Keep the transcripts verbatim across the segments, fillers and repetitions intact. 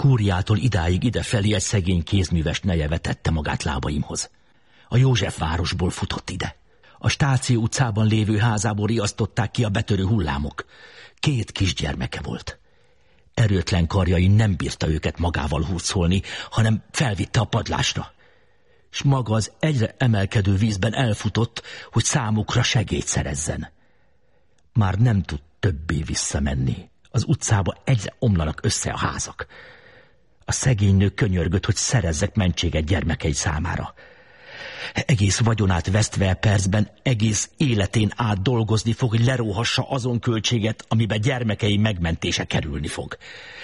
Kúriától idáig idefelé egy szegény kézműves neje vetette magát lábaimhoz. A József városból futott ide. A Stáció utcában lévő házából riasztották ki a betörő hullámok. Két kisgyermeke volt. Erőtlen karjai nem bírta őket magával hurcolni, hanem felvitte a padlásra. S maga az egyre emelkedő vízben elfutott, hogy számukra segélyt szerezzen. Már nem tud többé visszamenni. Az utcába egyre omlanak össze a házak. A szegény nő könyörgött, hogy szerezzek mentséget gyermekei számára. Egész vagyonát vesztve percben, egész életén át dolgozni fog, hogy leróhassa azon költséget, amiben gyermekei megmentése kerülni fog.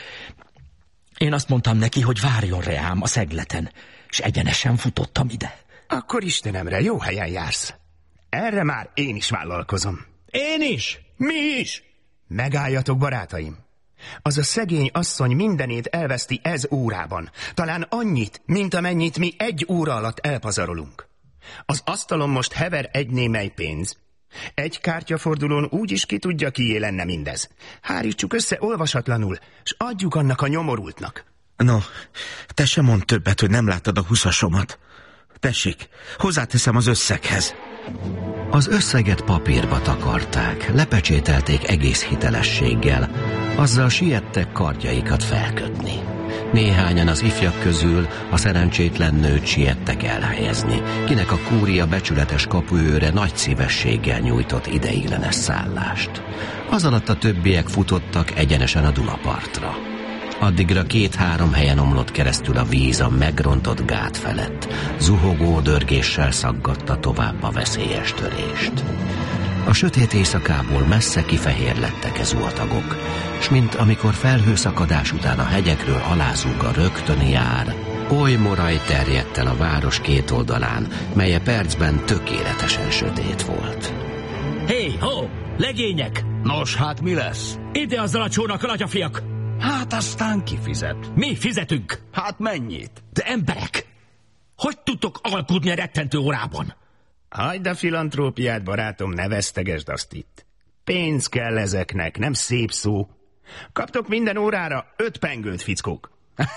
Én azt mondtam neki, hogy várjon reám a szegleten, és egyenesen futottam ide. Akkor Istenemre, jó helyen jársz. Erre már én is vállalkozom. Én is? Mi is? Megálljatok, barátaim. Az a szegény asszony mindenét elveszti ez órában. Talán annyit, mint amennyit mi egy óra alatt elpazarolunk. Az asztalon most hever egy némely pénz. Egy kártyafordulón úgy is ki tudja, kié lenne mindez. Hárítsuk össze olvasatlanul, s adjuk annak a nyomorultnak. No, te sem mondd többet, hogy nem láttad a huszasomat. Tessék, hozzáteszem az összeghez. Az összeget papírba takarták, lepecsételték egész hitelességgel, azzal siettek kardjaikat felkötni. Néhányan az ifjak közül a szerencsétlen nőt siettek elhelyezni, kinek a kúria becsületes kapuőre nagy szívességgel nyújtott ideiglenes szállást. Az alatt a többiek futottak egyenesen a Dunapartra. Addigra két-három helyen omlott keresztül a víz a megrontott gát felett, zuhogó dörgéssel szaggatta tovább a veszélyes törést. A sötét éjszakából messze kifehérlettek e zuhatagok, s mint amikor felhőszakadás után a hegyekről alázunk a rögtön jár, oly moraj terjedt el a város két oldalán, mely a percben tökéletesen sötét volt. Hé, ho, legények! Nos, hát mi lesz? Ide azzal a csónakkal, atyafiak! Hát aztán kifizet. Mi fizetünk? Hát mennyit? De emberek, hogy tudtok alkudni a rettentő órában? Hagyd a filantrópiát, barátom, ne vesztegesd azt itt. Pénz kell ezeknek, nem szép szó. Kaptok minden órára öt pengőt, fickók.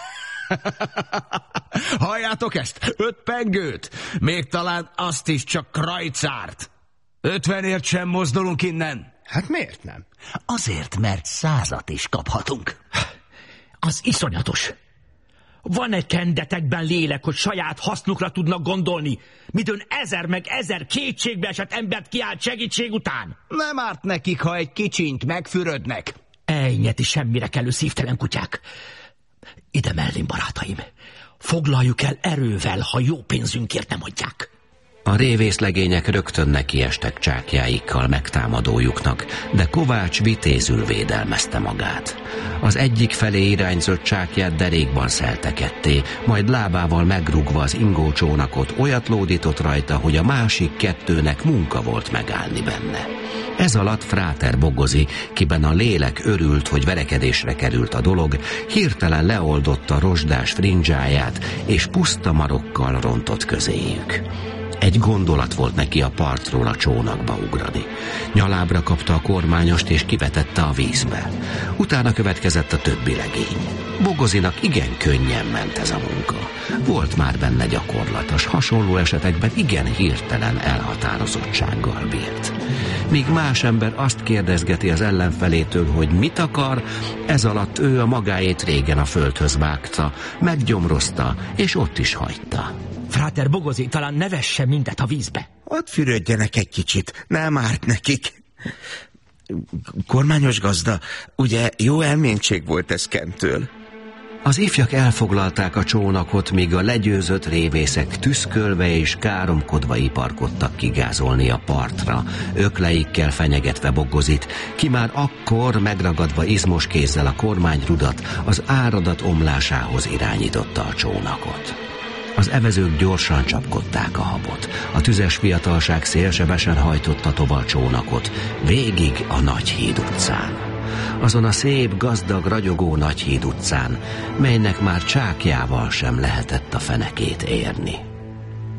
Halljátok ezt? Öt pengőt? Még talán azt is csak krajcárt. Ötvenért sem mozdulunk innen. Hát miért nem? Azért, mert százat is kaphatunk. Az iszonyatos. Van egy kendetekben lélek, hogy saját hasznukra tudnak gondolni, midőn ezer meg ezer kétségbe esett embert kiállt segítség után. Nem árt nekik, ha egy kicsint megfürödnek. Ejnyeti semmire kellő szívtelen kutyák. Ide mellém, barátaim. Foglaljuk el erővel, ha jó pénzünkért nem adják. A révészlegények rögtön nekiestek csákjáikkal megtámadójuknak, de Kovács vitézül védelmezte magát. Az egyik felé irányzott csákját derékban szelte ketté, majd lábával megrúgva az ingócsónakot olyat lódított rajta, hogy a másik kettőnek munka volt megállni benne. Ez alatt Fráter Bogozi, kiben a lélek örült, hogy verekedésre került a dolog, hirtelen leoldotta rozsdás frindzsáját, és puszta marokkal rontott közéjük. Egy gondolat volt neki a partról a csónakba ugrani. Nyalábra kapta a kormányost és kivetette a vízbe. Utána következett a többi legény. Bogozinak igen könnyen ment ez a munka. Volt már benne gyakorlatos, hasonló esetekben igen hirtelen elhatározottsággal bírt. Míg más ember azt kérdezgeti az ellenfelétől, hogy mit akar, ez alatt ő a magáét régen a földhöz vágta, meggyomrozta, és ott is hagyta. Fráter Bogozi, talán ne vesse mindet a vízbe. Ott fürödjenek egy kicsit, nem árt nekik. Kormányos gazda, ugye jó elméntség volt ez Kentől? Az ifjak elfoglalták a csónakot, míg a legyőzött révészek tüszkölve és káromkodva iparkodtak kigázolni a partra, ökleikkel fenyegetve Bogozit, ki már akkor megragadva izmos kézzel a kormányrudat az áradat omlásához irányította a csónakot. Az evezők gyorsan csapkodták a habot. A tüzes fiatalság szélsebesen hajtotta tovább a csónakot, végig a Nagyhíd utcán. Azon a szép, gazdag, ragyogó Nagyhíd utcán, melynek már csákjával sem lehetett a fenekét érni.